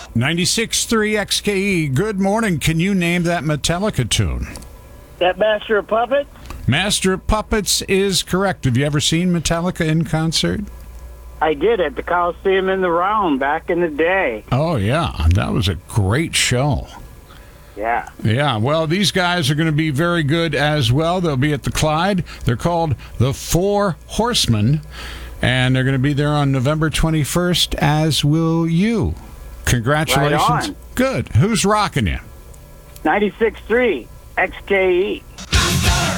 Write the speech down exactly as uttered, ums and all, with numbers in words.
ninety-six point three X K E. Good morning. Can you name that Metallica tune? That Master of Puppets? Master of Puppets is correct. Have you ever seen Metallica in concert? I did at the Coliseum in the Round back in the day. Oh, yeah. That was a great show. Yeah. Yeah, well, these guys are going to be very good as well. They'll be at the Clyde. They're called the Four Horsemen, and they're going to be there on November twenty-first, as will you. Congratulations. Right on. Good. Who's rocking you? ninety-six point three X K E.